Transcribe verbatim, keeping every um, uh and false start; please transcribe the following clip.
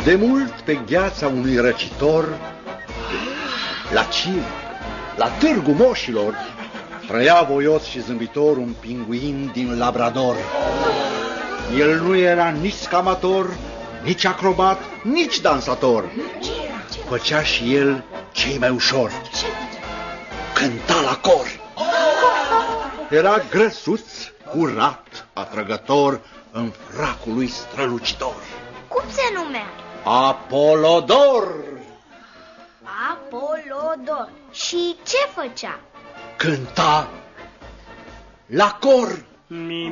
De mult pe gheața unui răcitor, la Cim, la târgul moșilor, trăia voios și zâmbitor un pinguin din Labrador. El nu era nici scamator, nici acrobat, nici dansator. Făcea și el ce mai ușor: cânta la cor. Era grăsuț, curat, atrăgător, în fracul lui strălucitor. Cum se numea? Apolodor. Apolodor. Și ce făcea? Cânta la cor.